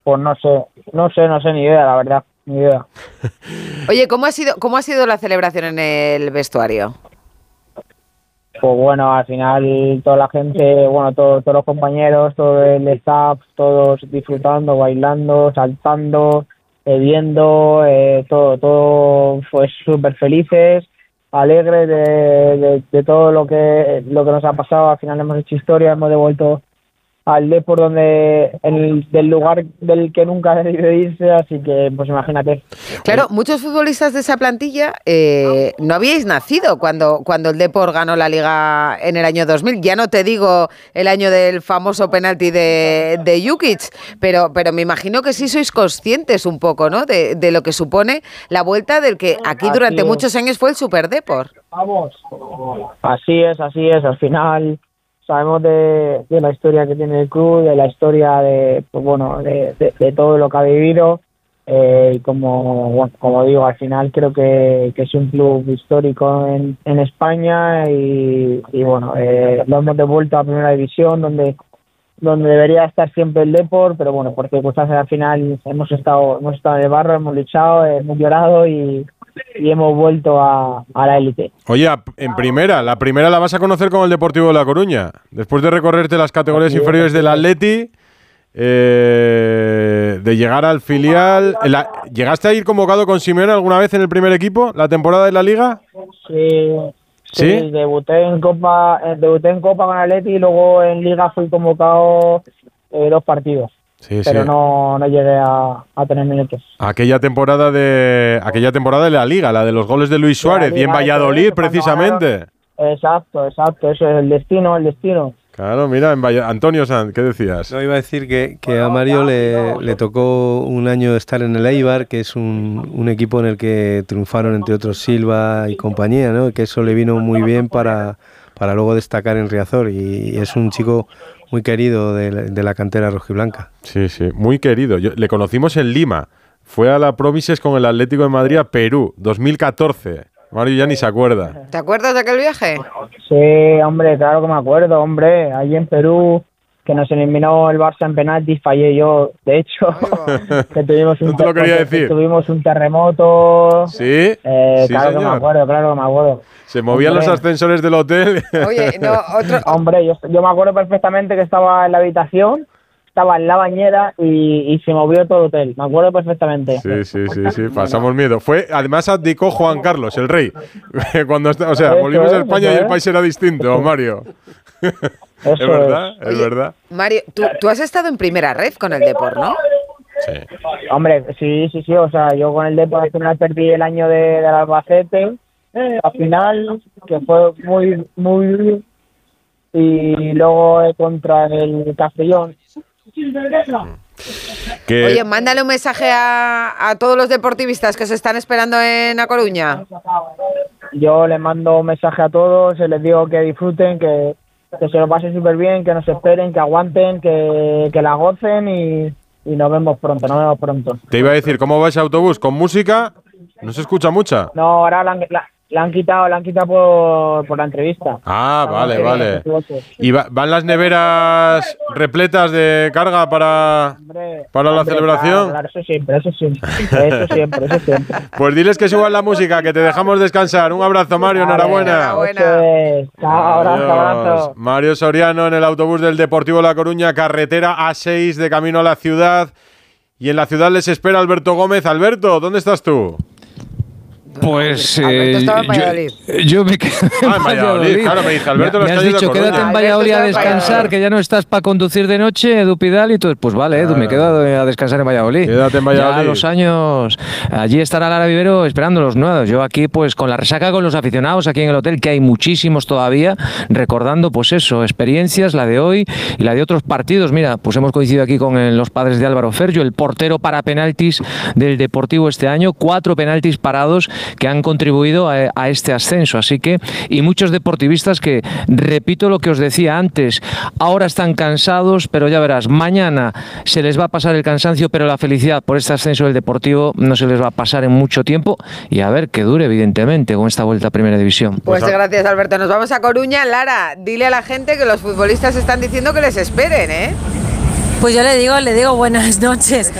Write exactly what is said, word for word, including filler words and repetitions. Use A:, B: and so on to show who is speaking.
A: pues no sé, no sé, no sé ni idea, la verdad, ni idea.
B: Oye, ¿cómo ha sido, cómo ha sido la celebración en el vestuario?
A: Pues bueno, al final toda la gente, bueno, todo, todos los compañeros, todo el staff, todos disfrutando, bailando, saltando, eh, viendo, eh, todo, todo fue súper felices, alegres de, de, de todo lo que lo que nos ha pasado. Al final hemos hecho historia, hemos devuelto al Depor donde el, del lugar del que nunca debió irse, así que pues imagínate.
B: Claro, muchos futbolistas de esa plantilla eh, no habíais nacido cuando, cuando el Depor ganó la Liga en el año dos mil. Ya no te digo el año del famoso penalti de, de Jukic, pero, pero me imagino que sí sois conscientes un poco, ¿no? De, de lo que supone la vuelta del que aquí durante muchos años fue el Super Depor.
A: Vamos. Así es, así es. Al final sabemos de, de la historia que tiene el club, de la historia de, pues bueno, de, de, de todo lo que ha vivido. Eh, y como, bueno, como digo, al final creo que, que es un club histórico en, en España y, y bueno, eh, lo hemos devuelto a Primera División, donde donde debería estar siempre el Depor, pero bueno, por circunstancias al final hemos estado hemos estado en el barro, hemos luchado, hemos llorado y, y hemos vuelto a, a la élite.
C: Oye, en primera, la primera la vas a conocer con el Deportivo de La Coruña, después de recorrerte las categorías inferiores del Atleti, eh, de llegar al filial. La, ¿llegaste a ir convocado con Simeone alguna vez en el primer equipo, la temporada de la Liga?
A: Sí. Sí, ¿Sí? debuté en Copa, eh, debuté en Copa con Atleti y luego en Liga fui convocado eh, dos partidos. Sí, pero sí. no, no llegué a, a tener minutos.
C: Aquella temporada de aquella temporada de la Liga, la de los goles de Luis Suárez, y en Valladolid, precisamente.
A: Exacto, exacto, eso es el destino, el destino.
C: Claro, mira, en Valle... Antonio Sanz, ¿qué decías?
D: No, iba a decir que, que a Mario le, le tocó un año estar en el Eibar, que es un, un equipo en el que triunfaron, entre otros, Silva y compañía, ¿no? Que eso le vino muy bien para, para luego destacar en Riazor, y es un chico muy querido de, de la cantera rojiblanca.
C: Sí, sí, muy querido. Yo, le conocimos en Lima, fue a la Promises con el Atlético de Madrid a Perú, dos mil catorce. Mario ya ni se acuerda.
B: ¿Te acuerdas de aquel viaje?
A: Sí, hombre, claro que me acuerdo, hombre. Allí en Perú, que nos eliminó el Barça en penaltis, fallé yo, de hecho. que tuvimos un
C: no te lo quería decir.
A: Tuvimos un terremoto.
C: Sí,
A: eh,
C: sí
A: claro
C: señor.
A: que me acuerdo, claro que me acuerdo.
C: Se movían hombre. los ascensores del hotel.
B: Oye, no, otro...
A: Hombre, yo, yo me acuerdo perfectamente que estaba en la habitación, estaba en la bañera y, y se movió todo el hotel. Me acuerdo perfectamente.
C: Sí, sí, sí, sí, pasamos miedo. Fue, además abdicó Juan Carlos, el rey. Cuando, o sea, volvimos a España y el país era distinto, Mario. Es verdad, es
B: Oye,
C: verdad.
B: Mario, ¿tú, tú has estado en primera red con el Depor, ¿no?
C: Sí.
A: Hombre, sí, sí, sí. O sea, yo con el Depor al final perdí el año de, del Albacete. Eh, al final, que fue muy, muy... Y luego contra el Castellón.
C: Que...
B: Oye, mándale un mensaje a, a todos los deportivistas que se están esperando en A Coruña.
A: Yo les mando un mensaje a todos, les digo que disfruten, que, que se lo pasen súper bien, que nos esperen, que aguanten, que, que la gocen y, y nos vemos pronto, nos vemos pronto.
C: Te iba a decir, ¿cómo va ese autobús? ¿Con música? ¿No se escucha mucha?
A: No, ahora la, la, la han quitado, la han quitado por, por la entrevista.
C: Ah, la vale, vale. ¿Y va, van las neveras repletas de carga para, hombre, para hombre, la celebración?
A: Claro, claro, eso siempre, eso siempre, eso siempre, eso siempre.
C: Pues diles que suban la música, que te dejamos descansar. Un abrazo, Mario, vale, enhorabuena.
B: Enhorabuena.
A: Chao, abrazo, abrazo.
C: Mario Soriano en el autobús del Deportivo La Coruña, carretera A seis de camino a la ciudad. Y en la ciudad les espera Alberto Gómez. Alberto, ¿dónde estás tú?
E: Pues
B: eh, estaba en Valladolid.
E: Yo, yo me quedé
C: ah, en Valladolid. Claro, me dice Alberto,
E: me, me has dicho, quédate en Valladolid a descansar, que ya no estás para conducir de noche, Edu Pidal, y todo. Pues vale, Edu, me quedo a descansar en Valladolid.
C: Quédate en Valladolid.
E: Ya a los años, allí estará Lara Vivero esperando los nuevos. Yo aquí, pues con la resaca con los aficionados aquí en el hotel, que hay muchísimos todavía, recordando, pues eso, experiencias, la de hoy y la de otros partidos. Mira, pues hemos coincidido aquí con el, los padres de Álvaro Fergio, el portero para penaltis del Deportivo este año, cuatro penaltis parados que han contribuido A, a este ascenso, así que, y muchos deportivistas que, repito lo que os decía antes, ahora están cansados, pero ya verás, mañana se les va a pasar el cansancio, pero la felicidad por este ascenso del Deportivo no se les va a pasar en mucho tiempo, y a ver que dure, evidentemente, con esta vuelta a Primera División.
B: Pues gracias, Alberto. Nos vamos a Coruña. Lara, dile a la gente que los futbolistas están diciendo que les esperen, ¿eh?
F: Pues yo le digo, le digo buenas noches.